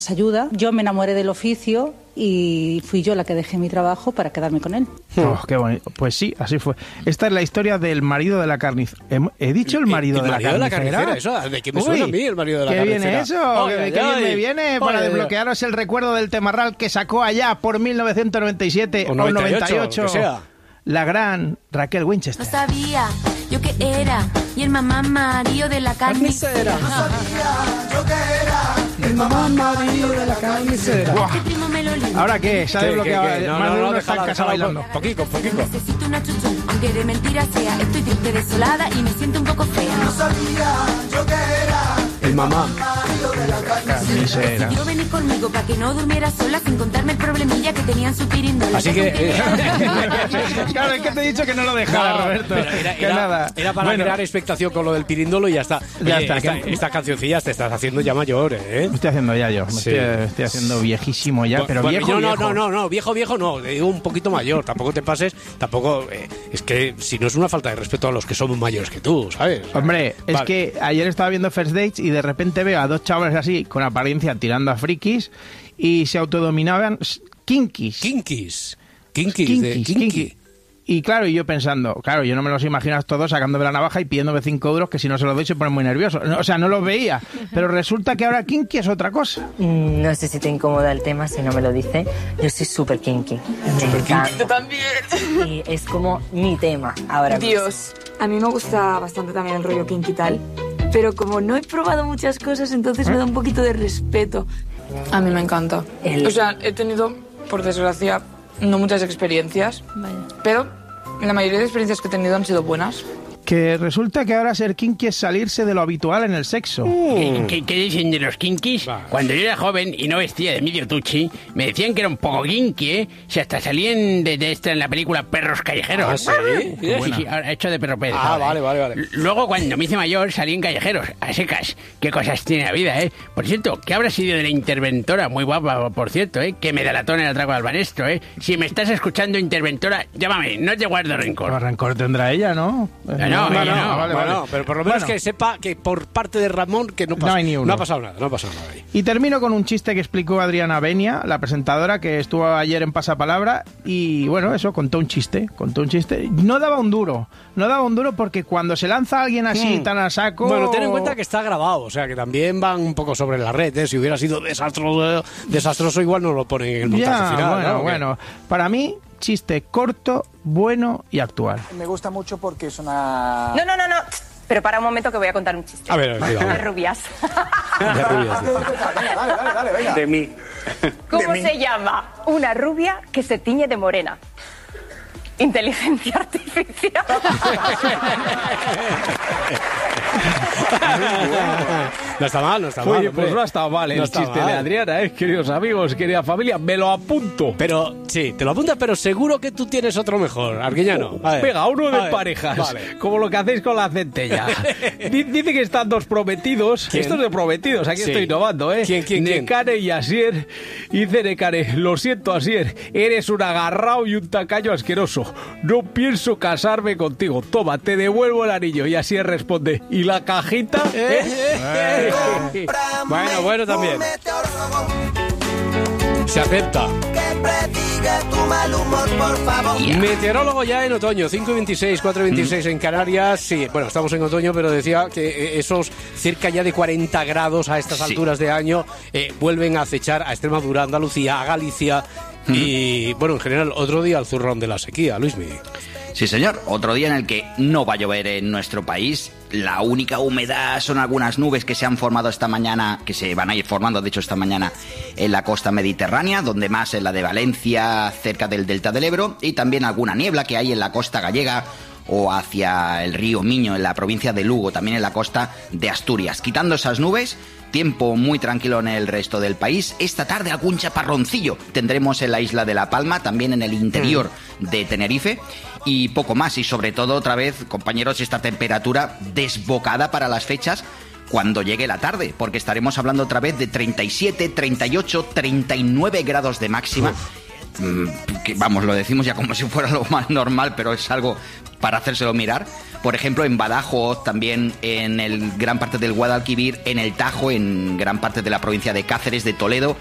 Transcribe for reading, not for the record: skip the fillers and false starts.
ayuda. Yo me enamoré del oficio y fui yo la que dejé mi trabajo para quedarme con él. Oh, qué bonito. Pues sí, así fue. Esta es la historia del marido de la carnicera. ¿He dicho el marido de la carnicera? Eso, ¿de qué me suena a mí el marido de la carnicera? ¿Qué viene eso? ¿Qué bien me viene para desbloquearos el recuerdo del Temarral que sacó allá por 1997 o 98? Que sea. La gran Raquel Winchester. No sabía yo qué era y el mamá marido de la carnicera. No sabía yo qué era el mamá marido de la carnicera. ¿Ahora qué? ¿Se ha desbloqueado? Más de uno está en casa bailando. Poquito. Necesito una chuchón, aunque de mentira sea. Estoy triste, desolada y me siento un poco fea. No sabía yo qué era el mamá marido de la carnicera. Decidió venir conmigo para que no durmiera sola sin contarme el problemilla que tenía en su pirindola. Así que... Claro, es que te he dicho que no lo dejara, Roberto. Era para crear expectación con lo del pirindolo y ya está. Estas cancioncillas te estás haciendo ya mayor, ¿eh? Me estoy haciendo ya yo. Sí. Estoy haciendo viejísimo ya, pero viejo. No, viejo no. Digo un poquito mayor. Tampoco te pases. Tampoco. Es que si no es una falta de respeto a los que somos mayores que tú, ¿sabes? Hombre, es que ayer estaba viendo First Dates y de repente veo a dos chavales así, con apariencia tirando a frikis, y se autodominaban kinkis. Y claro, y yo pensando, claro, yo no me los imagino todos sacándome la navaja y pidiéndome 5 euros, que si no se los doy se ponen muy nerviosos. O sea, no los veía. Pero resulta que ahora kinky es otra cosa. No sé si te incomoda el tema, si no me lo dice. Yo soy súper kinky. Yo también. Y es como mi tema ahora mismo. Dios, a mí me gusta bastante también el rollo kinky tal. Pero como no he probado muchas cosas, entonces me da un poquito de respeto. A mí me encanta. O sea, he tenido, por desgracia, no muchas experiencias. Vaya. Pero la mayoría de experiencias que he tenido han sido buenas. Que resulta que ahora ser kinky es salirse de lo habitual en el sexo. ¿Qué dicen de los kinkis? Cuando yo era joven y no vestía de medio tuchi, me decían que era un poco kinky, ¿eh? Si hasta salían de esta en la película Perros Callejeros. ¿Ah, sí? Sí, hecho de perro Pérez. Vale. Luego, cuando me hice mayor, salí en Callejeros, a secas. Qué cosas tiene la vida, ¿eh? Por cierto, ¿qué habrá sido de la interventora? Muy guapa, por cierto, ¿eh? Que me delató en el atraco al Banesto, ¿eh? Si me estás escuchando, interventora, llámame, no te guardo rencor. Pero rencor tendrá ella, ¿no? No, Vale. Pero por lo menos que sepa que por parte de Ramón que no ha pasado nada ahí. Y termino con un chiste que explicó Adriana Benia, la presentadora que estuvo ayer en Pasapalabra, y bueno, eso, contó un chiste. No daba un duro porque cuando se lanza alguien así tan a saco... Bueno, ten en cuenta que está grabado, o sea que también van un poco sobre la red, ¿eh? Si hubiera sido desastroso igual no lo ponen en el montaje final. Bueno, para mí... chiste corto, bueno y actual. Me gusta mucho porque es una... No. Pero para un momento que voy a contar un chiste. A ver, de rubias. Dale, venga. De mí. ¿Cómo se llama una rubia que se tiñe de morena? Inteligencia artificial. No está mal. Oye, pues no ha estado mal el chiste de Adriana, queridos amigos, querida familia, me lo apunto. Pero, sí, te lo apuntas, pero seguro que tú tienes otro mejor, Arguiñano. Venga, uno de parejas, como lo que hacéis con la centella. Dice que están dos prometidos. ¿Quién? Estos de prometidos, aquí estoy innovando, ¿eh? ¿Quién? Necane y Asier. Dice Necane, lo siento, Asier, eres un agarrao y un tacaño asqueroso. No pienso casarme contigo. Toma, te devuelvo el anillo. Y Asier responde, ¿y la cajita? Bueno, también. Se acepta. Meteorólogo ya en otoño, 5:26, 4:26 en Canarias. Sí, bueno, estamos en otoño, pero decía que esos cerca ya de 40 grados a estas alturas de año vuelven a acechar a Extremadura, Andalucía, a Galicia y, bueno, en general, otro día al zurrón de la sequía, Luismi. Sí, señor. Otro día en el que no va a llover en nuestro país. La única humedad son algunas nubes que se han formado esta mañana, que se van a ir formando, de hecho, esta mañana en la costa mediterránea, donde más en la de Valencia, cerca del delta del Ebro, y también alguna niebla que hay en la costa gallega o hacia el río Miño, en la provincia de Lugo, también en la costa de Asturias. Quitando esas nubes, tiempo muy tranquilo en el resto del país. Esta tarde algún chaparroncillo tendremos en la isla de La Palma, también en el interior de Tenerife, y poco más. Y sobre todo, otra vez, compañeros, esta temperatura desbocada para las fechas cuando llegue la tarde, porque estaremos hablando otra vez de 37, 38, 39 grados de máxima. que vamos, lo decimos ya como si fuera lo más normal, pero es algo para hacérselo mirar. Por ejemplo, en Badajoz, también en gran parte del Guadalquivir, en el Tajo, en gran parte de la provincia de Cáceres, de Toledo,